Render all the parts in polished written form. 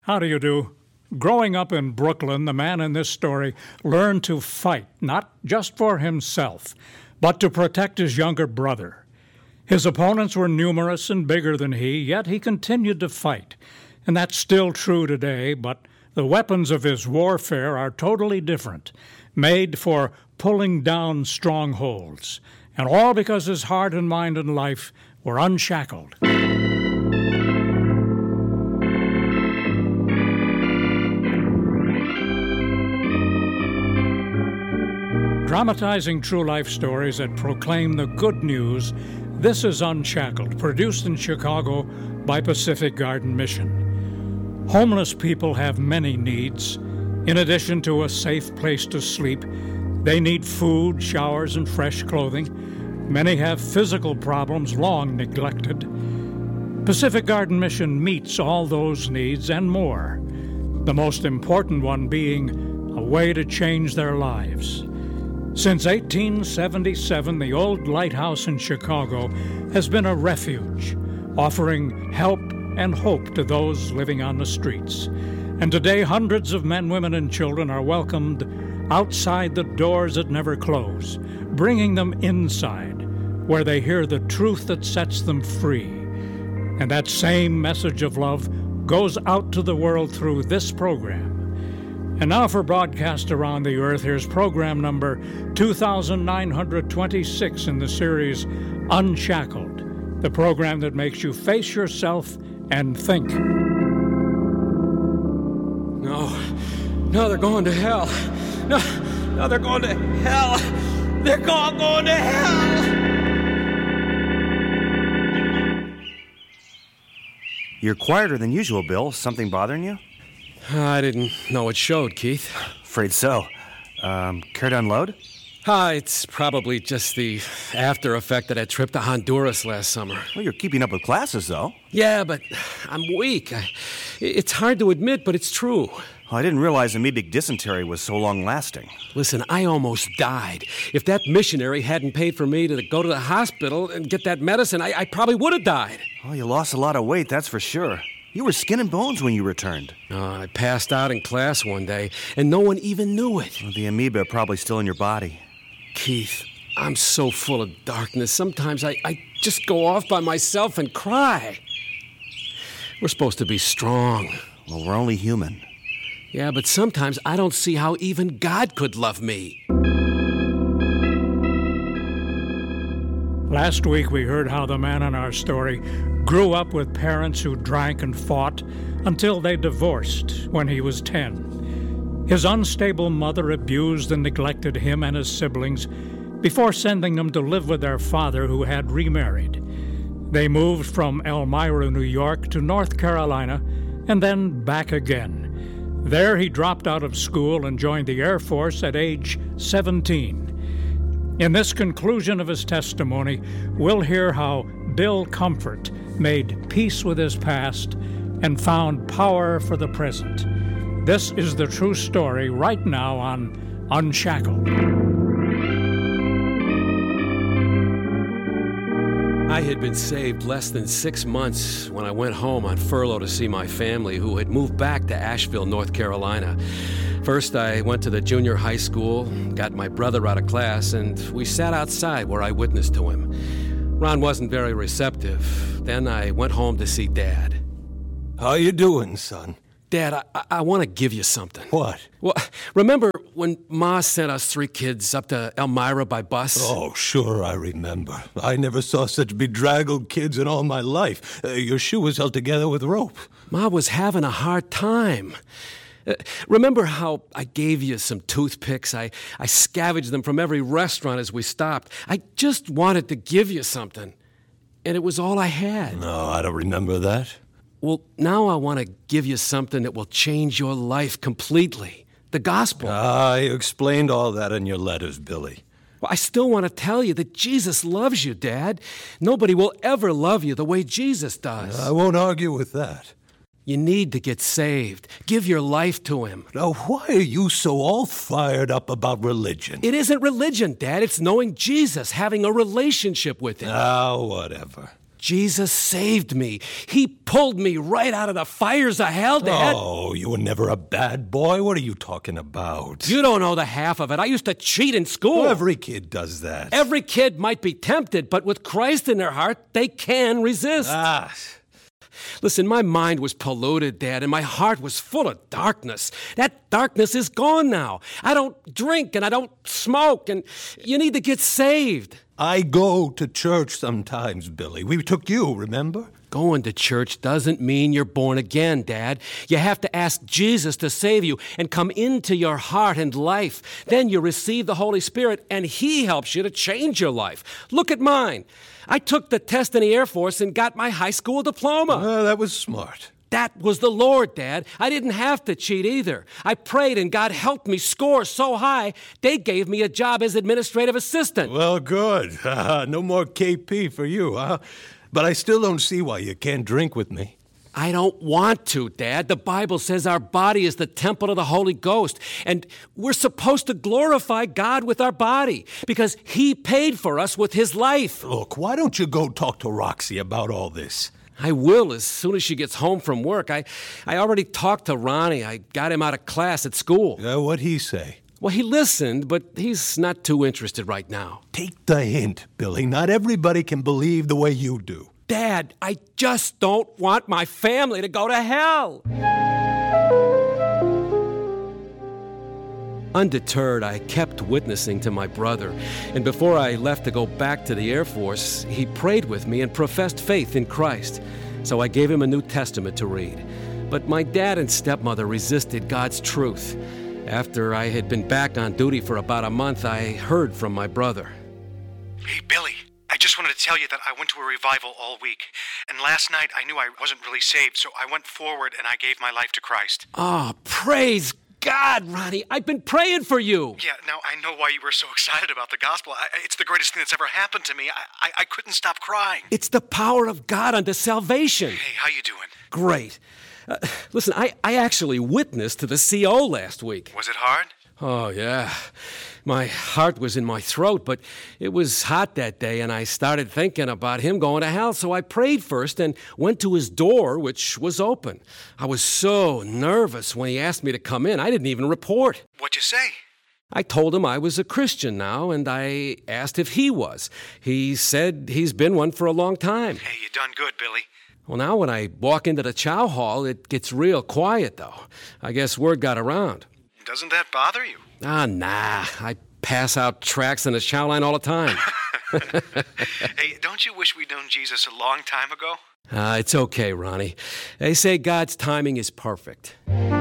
How do you do? Growing up in Brooklyn, the man in this story learned to fight, not just for himself, but to protect his younger brother. His opponents were numerous and bigger than he, yet he continued to fight. And that's still true today, but the weapons of his warfare are totally different, made for pulling down strongholds, and all because his heart and mind and life were unshackled. Dramatizing true life stories that proclaim the good news, this is Unshackled, produced in Chicago by Pacific Garden Mission. Homeless people have many needs. In addition to a safe place to sleep, they need food, showers, and fresh clothing. Many have physical problems long neglected. Pacific Garden Mission meets all those needs and more, the most important one being a way to change their lives. Since 1877, the old lighthouse in Chicago has been a refuge, offering help and hope to those living on the streets. And today, hundreds of men, women, and children are welcomed outside the doors that never close, bringing them inside, where they hear the truth that sets them free. And that same message of love goes out to the world through this program. And now for broadcast around the earth, here's program number 2926 in the series Unshackled, the program that makes you face yourself and think. No, they're going to hell. No, they're going to hell. They're all going to hell. You're quieter than usual, Bill. Something bothering you? I didn't know it showed, Keith. Afraid so. Care to unload? It's probably just the after effect of that trip to Honduras last summer. Well, you're keeping up with classes, though. Yeah, but I'm weak. It's hard to admit, but it's true. Well, I didn't realize amoebic dysentery was so long-lasting. Listen, I almost died. If that missionary hadn't paid for me to go to the hospital and get that medicine, I probably would have died. Well, you lost a lot of weight, that's for sure. You were skin and bones when you returned. I passed out in class one day, and no one even knew it. Well, the amoeba are probably still in your body. Keith, I'm so full of darkness. Sometimes I just go off by myself and cry. We're supposed to be strong. Well, we're only human. Yeah, but sometimes I don't see how even God could love me. Last week we heard how the man in our story grew up with parents who drank and fought until they divorced when he was 10. His unstable mother abused and neglected him and his siblings before sending them to live with their father, who had remarried. They moved from Elmira, New York to North Carolina and then back again. There he dropped out of school and joined the Air Force at age 17. In this conclusion of his testimony, we'll hear how Bill Comfort made peace with his past and found power for the present. This is the true story right now on Unshackled. I had been saved less than 6 months when I went home on furlough to see my family, who had moved back to Asheville, North Carolina. First, I went to the junior high school, got my brother out of class, and we sat outside where I witnessed to him. Ron wasn't very receptive. Then I went home to see Dad. How you doing, son? Dad, I want to give you something. What? Well, remember when Ma sent us 3 kids up to Elmira by bus? Oh, sure, I remember. I never saw such bedraggled kids in all my life. Your shoe was held together with rope. Ma was having a hard time. Remember how I gave you some toothpicks? I scavenged them from every restaurant as we stopped. I just wanted to give you something, and it was all I had. No, I don't remember that. Well, now I want to give you something that will change your life completely. The gospel. You explained all that in your letters, Billy. Well, I still want to tell you that Jesus loves you, Dad. Nobody will ever love you the way Jesus does. I won't argue with that. You need to get saved. Give your life to him. Now, why are you so all fired up about religion? It isn't religion, Dad. It's knowing Jesus, having a relationship with him. Whatever. Jesus saved me. He pulled me right out of the fires of hell, Dad. Oh, you were never a bad boy. What are you talking about? You don't know the half of it. I used to cheat in school. Well, every kid does that. Every kid might be tempted, but with Christ in their heart, they can resist. Listen, my mind was polluted, Dad, and my heart was full of darkness. That darkness is gone now. I don't drink and I don't smoke, and you need to get saved. I go to church sometimes, Billy. We took you, remember? Going to church doesn't mean you're born again, Dad. You have to ask Jesus to save you and come into your heart and life. Then you receive the Holy Spirit, and He helps you to change your life. Look at mine. I took the test in the Air Force and got my high school diploma. That was smart. That was the Lord, Dad. I didn't have to cheat either. I prayed and God helped me score so high, they gave me a job as administrative assistant. Well, good. No more KP for you, huh? But I still don't see why you can't drink with me. I don't want to, Dad. The Bible says our body is the temple of the Holy Ghost, and we're supposed to glorify God with our body because He paid for us with His life. Look, why don't you go talk to Roxy about all this? I will as soon as she gets home from work. I already talked to Ronnie. I got him out of class at school. What'd he say? Well, he listened, but he's not too interested right now. Take the hint, Billy. Not everybody can believe the way you do. Dad, I just don't want my family to go to hell. Undeterred, I kept witnessing to my brother, and before I left to go back to the Air Force, he prayed with me and professed faith in Christ. So I gave him a New Testament to read. But my dad and stepmother resisted God's truth. After I had been back on duty for about a month, I heard from my brother. Hey, Billy, I just wanted to tell you that I went to a revival all week. And last night I knew I wasn't really saved, so I went forward and I gave my life to Christ. Oh, praise God, Ronnie. I've been praying for you. Yeah, now I know why you were so excited about the gospel. It's the greatest thing that's ever happened to me. I couldn't stop crying. It's the power of God unto salvation. Hey, how you doing? Great. Listen, I actually witnessed to the CO last week. Was it hard? Oh, yeah. My heart was in my throat, but it was hot that day, and I started thinking about him going to hell, so I prayed first and went to his door, which was open. I was so nervous when he asked me to come in, I didn't even report. What'd you say? I told him I was a Christian now, and I asked if he was. He said he's been one for a long time. Hey, you done good, Billy. Well, now when I walk into the chow hall, it gets real quiet, though. I guess word got around. Doesn't that bother you? Nah. I pass out tracts in the chow line all the time. Hey, don't you wish we'd known Jesus a long time ago? It's okay, Ronnie. They say God's timing is perfect.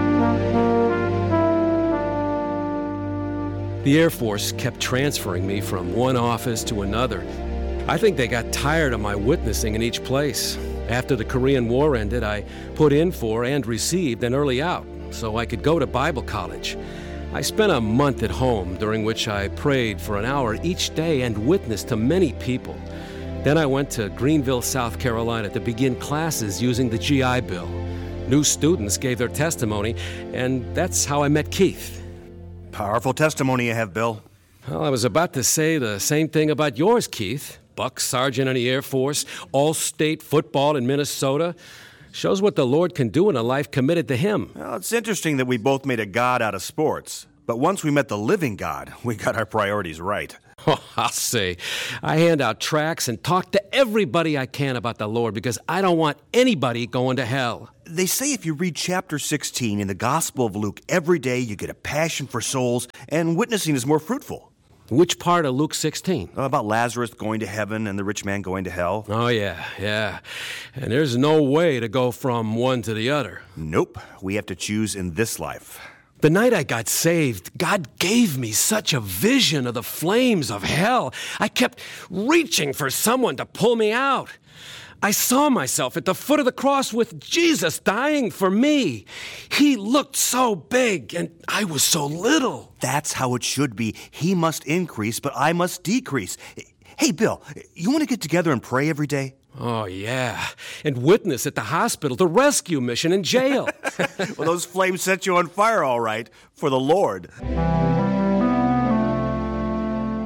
The Air Force kept transferring me from one office to another. I think they got tired of my witnessing in each place. After the Korean War ended, I put in for and received an early out so I could go to Bible college. I spent a month at home, during which I prayed for an hour each day and witnessed to many people. Then I went to Greenville, South Carolina to begin classes using the GI Bill. New students gave their testimony, and that's how I met Keith. Powerful testimony you have, Bill. Well, I was about to say the same thing about yours, Keith. Buck Sergeant in the Air Force, all-state football in Minnesota. Shows what the Lord can do in a life committed to Him. Well, it's interesting that we both made a god out of sports. But once we met the living God, we got our priorities right. Oh, I'll say. I hand out tracts and talk to everybody I can about the Lord because I don't want anybody going to hell. They say if you read chapter 16 in the Gospel of Luke every day, you get a passion for souls, and witnessing is more fruitful. Which part of Luke 16? About Lazarus going to heaven and the rich man going to hell. Oh, yeah. And there's no way to go from one to the other. Nope. We have to choose in this life. The night I got saved, God gave me such a vision of the flames of hell. I kept reaching for someone to pull me out. I saw myself at the foot of the cross with Jesus dying for me. He looked so big, and I was so little. That's how it should be. He must increase, but I must decrease. Hey, Bill, you want to get together and pray every day? Oh, yeah. And witness at the hospital, the rescue mission in jail. Well, those flames set you on fire, all right, for the Lord.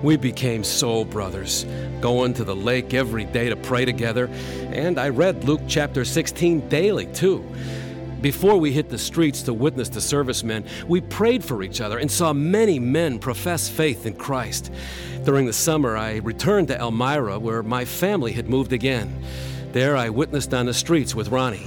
We became soul brothers, going to the lake every day to pray together, and I read Luke chapter 16 daily, too. Before we hit the streets to witness to servicemen, we prayed for each other and saw many men profess faith in Christ. During the summer, I returned to Elmira, where my family had moved again. There, I witnessed on the streets with Ronnie.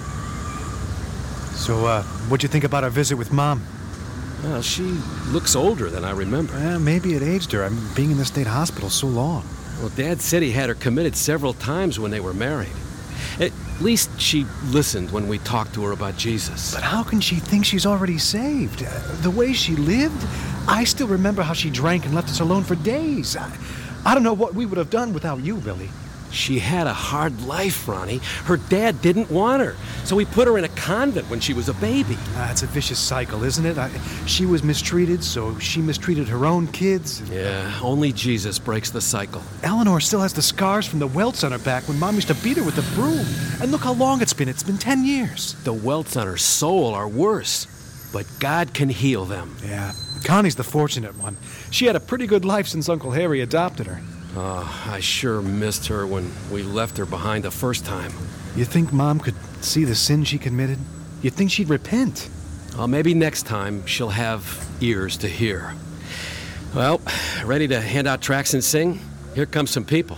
So, what'd you think about our visit with Mom? Well, she looks older than I remember. Maybe it aged her. Being in the state hospital so long. Well, Dad said he had her committed several times when they were married. At least she listened when we talked to her about Jesus. But how can she think she's already saved? The way she lived? I still remember how she drank and left us alone for days. I don't know what we would have done without you, Billy. She had a hard life, Ronnie. Her dad didn't want her, so we put her in a convent when she was a baby. It's a vicious cycle, isn't it? She was mistreated, so she mistreated her own kids. Yeah, only Jesus breaks the cycle. Eleanor still has the scars from the welts on her back when Mom used to beat her with a broom. And look how long it's been. It's been 10 years. The welts on her soul are worse, but God can heal them. Yeah, Connie's the fortunate one. She had a pretty good life since Uncle Harry adopted her. I sure missed her when we left her behind the first time. You think Mom could see the sin she committed? You think she'd repent? Well, maybe next time she'll have ears to hear. Well, ready to hand out tracts and sing? Here come some people.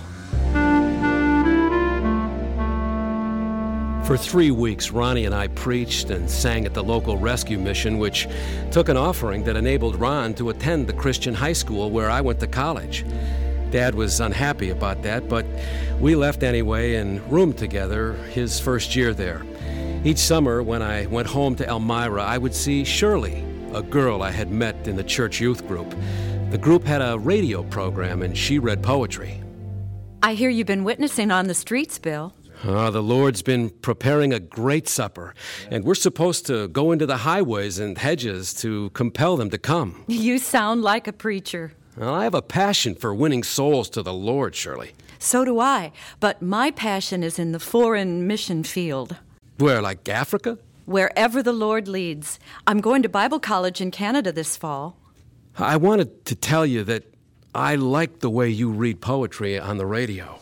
For 3 weeks, Ronnie and I preached and sang at the local rescue mission, which took an offering that enabled Ron to attend the Christian high school where I went to college. Dad was unhappy about that, but we left anyway and roomed together his first year there. Each summer, when I went home to Elmira, I would see Shirley, a girl I had met in the church youth group. The group had a radio program, and she read poetry. I hear you've been witnessing on the streets, Bill. The Lord's been preparing a great supper, and we're supposed to go into the highways and hedges to compel them to come. You sound like a preacher. Well, I have a passion for winning souls to the Lord, Shirley. So do I, but my passion is in the foreign mission field. Where, like Africa? Wherever the Lord leads. I'm going to Bible college in Canada this fall. I wanted to tell you that I like the way you read poetry on the radio.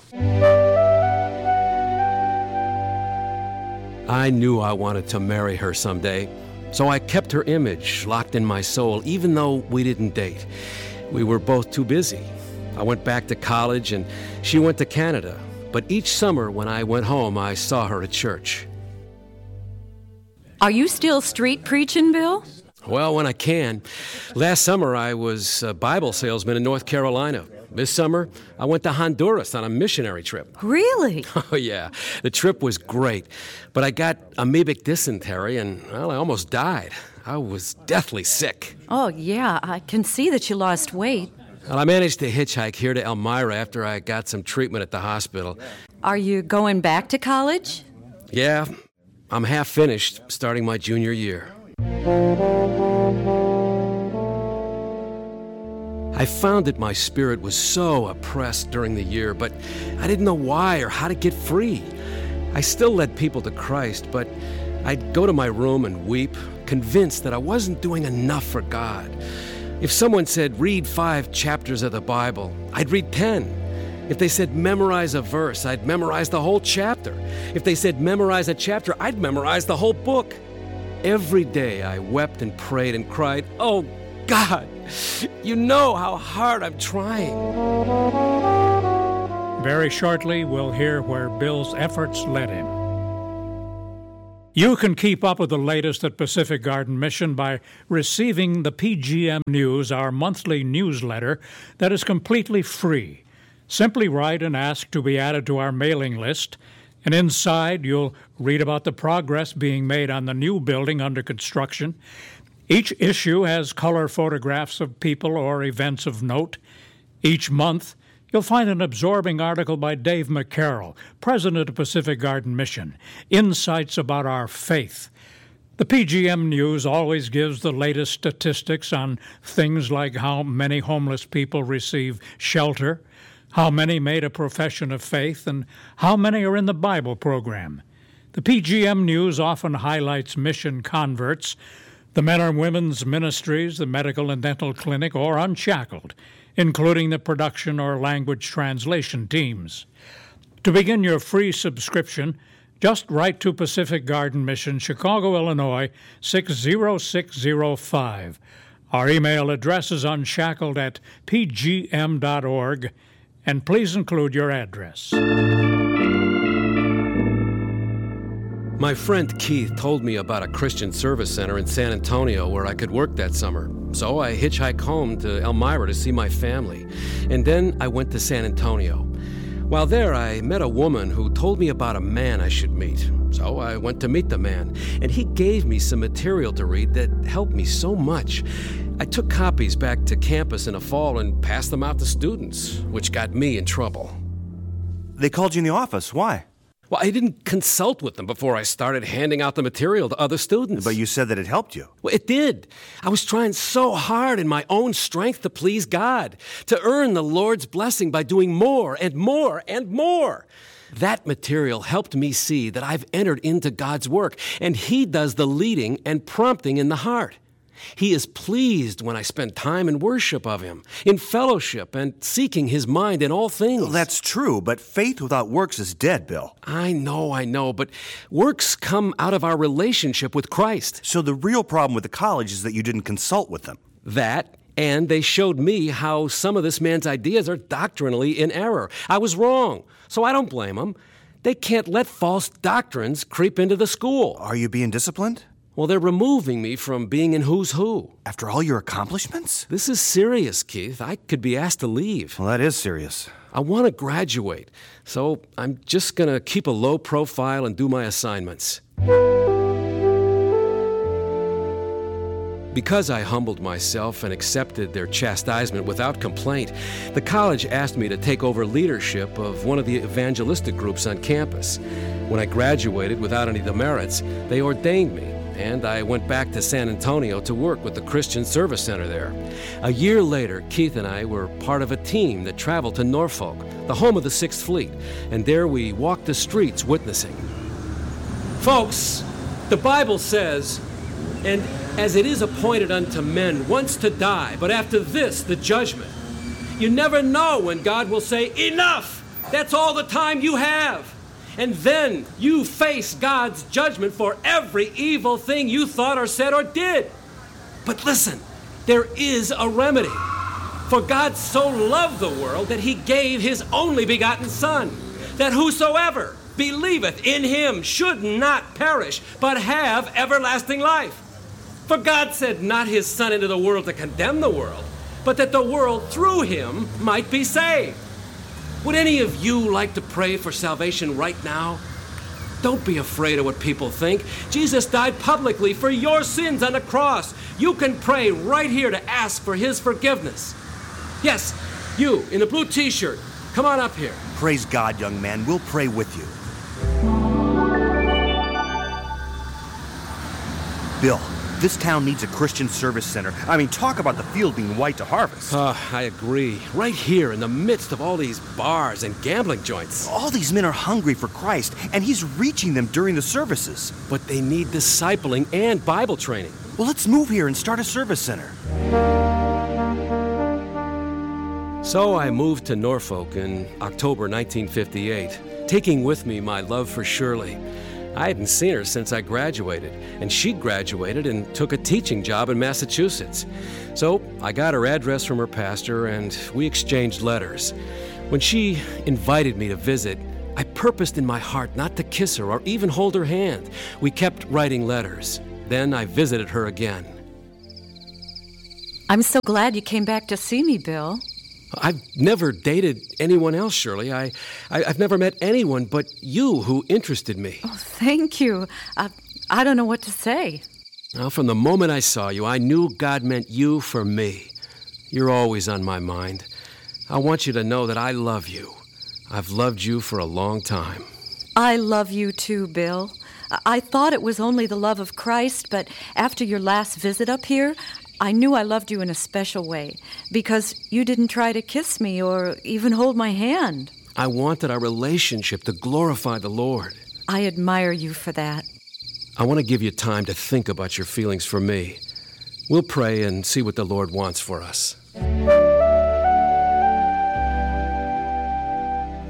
I knew I wanted to marry her someday, so I kept her image locked in my soul, even though we didn't date. We were both too busy. I went back to college, and she went to Canada. But each summer when I went home, I saw her at church. Are you still street preaching, Bill? Well, when I can. Last summer, I was a Bible salesman in North Carolina. This summer, I went to Honduras on a missionary trip. Really? Oh, yeah. The trip was great. But I got amoebic dysentery, and, well, I almost died. I was deathly sick. Oh, yeah. I can see that you lost weight. Well, I managed to hitchhike here to Elmira after I got some treatment at the hospital. Are you going back to college? Yeah. I'm half finished, starting my junior year. I found that my spirit was so oppressed during the year, but I didn't know why or how to get free. I still led people to Christ, but I'd go to my room and weep, convinced that I wasn't doing enough for God. If someone said, read 5 chapters of the Bible, I'd read 10. If they said, memorize a verse, I'd memorize the whole chapter. If they said, memorize a chapter, I'd memorize the whole book. Every day I wept and prayed and cried, oh, God, you know how hard I'm trying. Very shortly, we'll hear where Bill's efforts led him. You can keep up with the latest at Pacific Garden Mission by receiving the PGM News, our monthly newsletter that is completely free. Simply write and ask to be added to our mailing list, and inside you'll read about the progress being made on the new building under construction. Each issue has color photographs of people or events of note. Each month, you'll find an absorbing article by Dave McCarroll, president of Pacific Garden Mission, insights about our faith. The PGM News always gives the latest statistics on things like how many homeless people receive shelter, how many made a profession of faith, and how many are in the Bible program. The PGM News often highlights mission converts, the men and women's ministries, the medical and dental clinic, or Unshackled. including the production or language translation teams. To begin your free subscription, just write to Pacific Garden Mission, Chicago, Illinois, 60605. Our email address is unshackled@pgm.org, and please include your address. My friend Keith told me about a Christian service center in San Antonio where I could work that summer. So I hitchhiked home to Elmira to see my family. And then I went to San Antonio. While there, I met a woman who told me about a man I should meet. So I went to meet the man, and he gave me some material to read that helped me so much. I took copies back to campus in the fall and passed them out to students, which got me in trouble. They called you in the office. Why? Well, I didn't consult with them before I started handing out the material to other students. But you said that it helped you. Well, it did. I was trying so hard in my own strength to please God, to earn the Lord's blessing by doing more and more and more. That material helped me see that I've entered into God's work, and He does the leading and prompting in the heart. He is pleased when I spend time in worship of Him, in fellowship, and seeking His mind in all things. Well, that's true, but faith without works is dead, Bill. I know, but works come out of our relationship with Christ. So the real problem with the college is that you didn't consult with them. That, and they showed me how some of this man's ideas are doctrinally in error. I was wrong, so I don't blame them. They can't let false doctrines creep into the school. Are you being disciplined? Well, they're removing me from being in Who's Who. After all your accomplishments? This is serious, Keith. I could be asked to leave. Well, that is serious. I want to graduate, so I'm just going to keep a low profile and do my assignments. Because I humbled myself and accepted their chastisement without complaint, the college asked me to take over leadership of one of the evangelistic groups on campus. When I graduated without any demerits, they ordained me, and I went back to San Antonio to work with the Christian Service Center there. A year later, Keith and I were part of a team that traveled to Norfolk, the home of the 6th Fleet, and there we walked the streets witnessing. Folks, the Bible says, "And as it is appointed unto men once to die, but after this the judgment." You never know when God will say, "Enough! That's all the time you have." And then you face God's judgment for every evil thing you thought or said or did. But listen, there is a remedy. For God so loved the world that He gave His only begotten Son, that whosoever believeth in Him should not perish, but have everlasting life. For God sent not His Son into the world to condemn the world, but that the world through Him might be saved. Would any of you like to pray for salvation right now? Don't be afraid of what people think. Jesus died publicly for your sins on the cross. You can pray right here to ask for His forgiveness. Yes, you in the blue t-shirt, come on up here. Praise God, young man. We'll pray with you. Bill, this town needs a Christian service center. I mean, talk about the field being white to harvest. I agree. Right here in the midst of all these bars and gambling joints. All these men are hungry for Christ, and He's reaching them during the services. But they need discipling and Bible training. Well, let's move here and start a service center. So I moved to Norfolk in October 1958, taking with me my love for Shirley. I hadn't seen her since I graduated, and she'd graduated and took a teaching job in Massachusetts. So I got her address from her pastor, and we exchanged letters. When she invited me to visit, I purposed in my heart not to kiss her or even hold her hand. We kept writing letters. Then I visited her again. I'm so glad you came back to see me, Bill. I've never dated anyone else, Shirley. I've never met anyone but you who interested me. Oh, thank you. I don't know what to say. Well, from the moment I saw you, I knew God meant you for me. You're always on my mind. I want you to know that I love you. I've loved you for a long time. I love you too, Bill. I thought it was only the love of Christ, but after your last visit up here, I knew I loved you in a special way, because you didn't try to kiss me or even hold my hand. I wanted our relationship to glorify the Lord. I admire you for that. I want to give you time to think about your feelings for me. We'll pray and see what the Lord wants for us.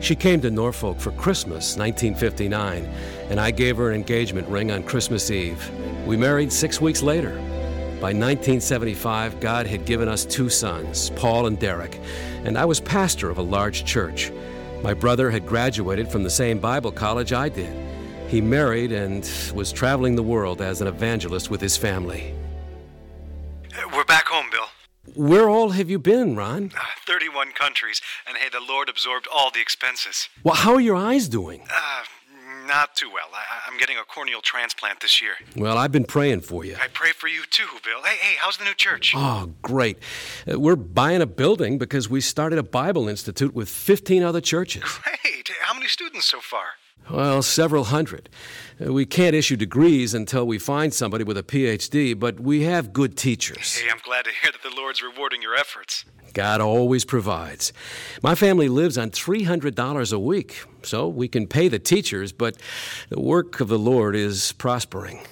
She came to Norfolk for Christmas, 1959, and I gave her an engagement ring on Christmas Eve. We married 6 weeks later. By 1975, God had given us 2 sons, Paul and Derek, and I was pastor of a large church. My brother had graduated from the same Bible college I did. He married and was traveling the world as an evangelist with his family. We're back home, Bill. Where all have you been, Ron? 31 countries, and hey, the Lord absorbed all the expenses. Well, how are your eyes doing? Not too well. I'm getting a corneal transplant this year. Well, I've been praying for you. I pray for you too, Bill. Hey, how's the new church? Oh, great. We're buying a building because we started a Bible Institute with 15 other churches. Great. How many students so far? Well, several hundred. We can't issue degrees until we find somebody with a PhD, but we have good teachers. Hey, I'm glad to hear that the Lord's rewarding your efforts. God always provides. My family lives on $300 a week, so we can pay the teachers, but the work of the Lord is prospering.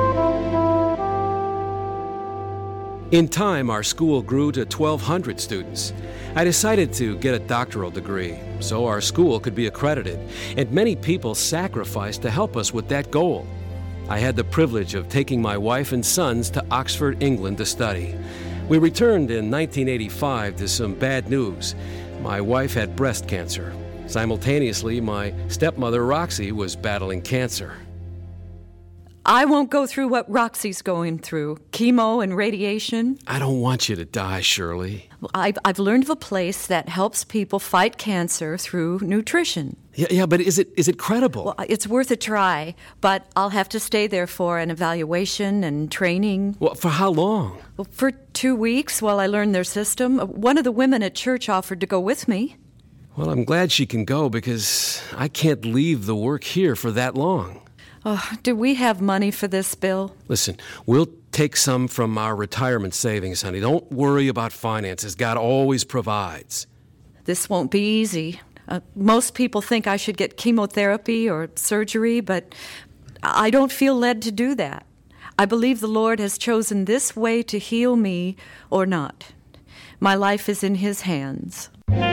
In time, our school grew to 1,200 students. I decided to get a doctoral degree so our school could be accredited, and many people sacrificed to help us with that goal. I had the privilege of taking my wife and sons to Oxford, England to study. We returned in 1985 to some bad news. My wife had breast cancer. Simultaneously, my stepmother, Roxy, was battling cancer. I won't go through what Roxy's going through, chemo and radiation. I don't want you to die, Shirley. I've learned of a place that helps people fight cancer through nutrition. Yeah, but is it credible? Well, it's worth a try, but I'll have to stay there for an evaluation and training. Well, for how long? Well, for 2 weeks while I learn their system. One of the women at church offered to go with me. Well, I'm glad she can go because I can't leave the work here for that long. Oh, do we have money for this, Bill? Listen, we'll take some from our retirement savings, honey. Don't worry about finances. God always provides. This won't be easy. Most people think I should get chemotherapy or surgery, but I don't feel led to do that. I believe the Lord has chosen this way to heal me or not. My life is in His hands.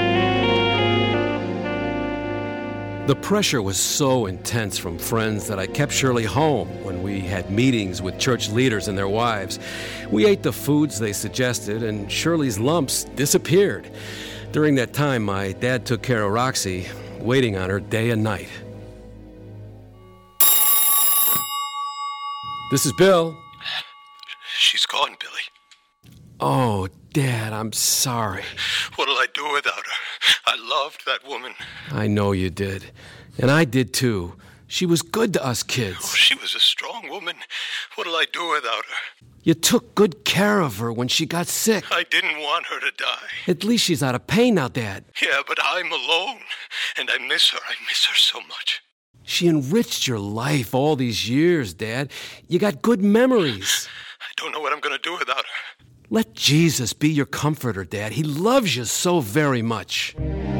The pressure was so intense from friends that I kept Shirley home when we had meetings with church leaders and their wives. We ate the foods they suggested, and Shirley's lumps disappeared. During that time, my dad took care of Roxy, waiting on her day and night. This is Bill. She's gone, Billy. Oh, Dad, I'm sorry. What'll I do without her? I loved that woman. I know you did. And I did too. She was good to us kids. Oh, she was a strong woman. What'll I do without her? You took good care of her when she got sick. I didn't want her to die. At least she's out of pain now, Dad. Yeah, but I'm alone. And I miss her. I miss her so much. She enriched your life all these years, Dad. You got good memories. I don't know what I'm going to do without her. Let Jesus be your comforter, Dad. He loves you so very much.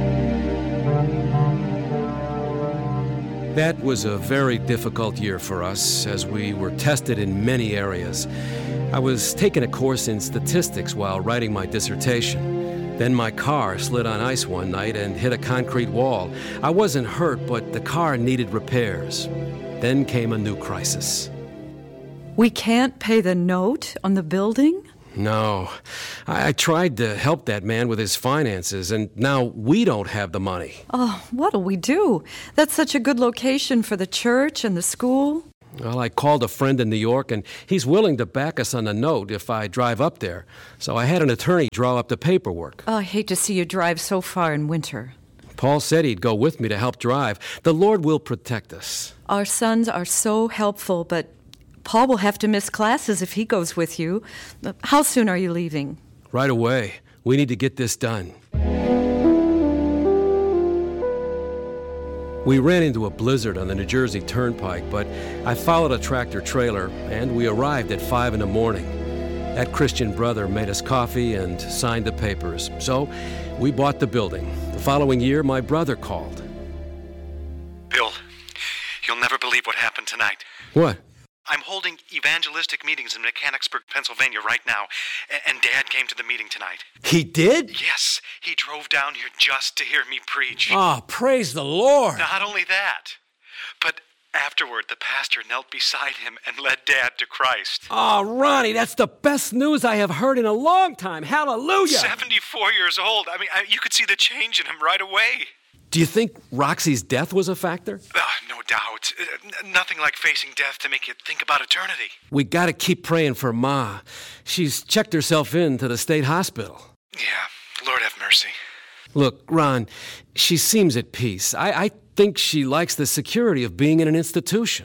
That was a very difficult year for us, as we were tested in many areas. I was taking a course in statistics while writing my dissertation. Then my car slid on ice one night and hit a concrete wall. I wasn't hurt, but the car needed repairs. Then came a new crisis. We can't pay the note on the building? No. I tried to help that man with his finances, and now we don't have the money. Oh, what'll we do? That's such a good location for the church and the school. Well, I called a friend in New York, and he's willing to back us on the note if I drive up there. So I had an attorney draw up the paperwork. Oh, I hate to see you drive so far in winter. Paul said he'd go with me to help drive. The Lord will protect us. Our sons are so helpful, but Paul will have to miss classes if he goes with you. How soon are you leaving? Right away. We need to get this done. We ran into a blizzard on the New Jersey Turnpike, but I followed a tractor trailer, and we arrived at 5 in the morning. That Christian brother made us coffee and signed the papers. So we bought the building. The following year, my brother called. Bill, you'll never believe what happened tonight. What? I'm holding evangelistic meetings in Mechanicsburg, Pennsylvania right now, and Dad came to the meeting tonight. He did? Yes, he drove down here just to hear me preach. Oh, praise the Lord. Not only that, but afterward, the pastor knelt beside him and led Dad to Christ. Oh, Ronnie, that's the best news I have heard in a long time. Hallelujah. 74 years old. I mean, you could see the change in him right away. Do you think Roxy's death was a factor? No doubt. Nothing like facing death to make you think about eternity. We got to keep praying for Ma. She's checked herself into the state hospital. Yeah, Lord have mercy. Look, Ron, she seems at peace. I think she likes the security of being in an institution.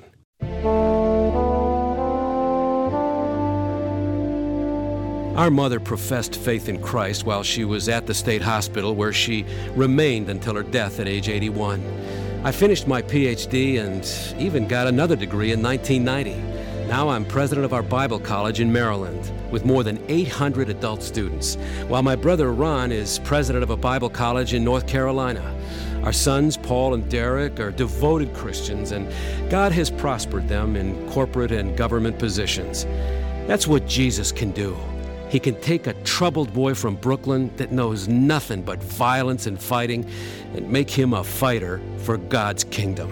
Our mother professed faith in Christ while she was at the state hospital, where she remained until her death at age 81. I finished my PhD and even got another degree in 1990. Now I'm president of our Bible college in Maryland, with more than 800 adult students, while my brother Ron is president of a Bible college in North Carolina. Our sons, Paul and Derek, are devoted Christians, and God has prospered them in corporate and government positions. That's what Jesus can do. He can take a troubled boy from Brooklyn that knows nothing but violence and fighting and make him a fighter for God's kingdom.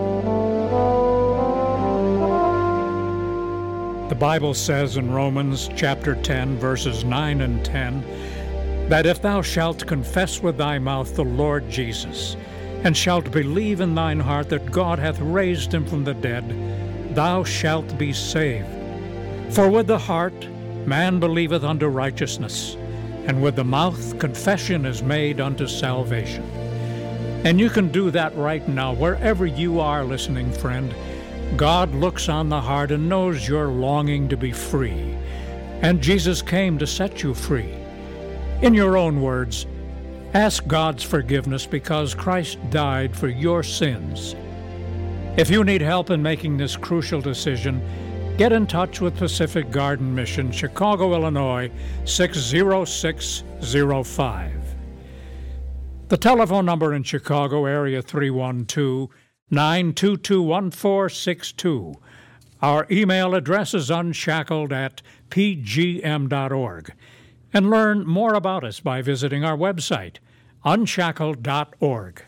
The Bible says in Romans chapter 10, verses 9 and 10, that if thou shalt confess with thy mouth the Lord Jesus, and shalt believe in thine heart that God hath raised him from the dead, thou shalt be saved. For with the heart man believeth unto righteousness, and with the mouth confession is made unto salvation. And you can do that right now, wherever you are listening, friend. God looks on the heart and knows you're longing to be free. And Jesus came to set you free. In your own words, ask God's forgiveness because Christ died for your sins. If you need help in making this crucial decision, get in touch with Pacific Garden Mission, Chicago, Illinois, 60605. The telephone number in Chicago, area 312-922-1462. Our email address is unshackled@pgm.org. And learn more about us by visiting our website, unshackled.org.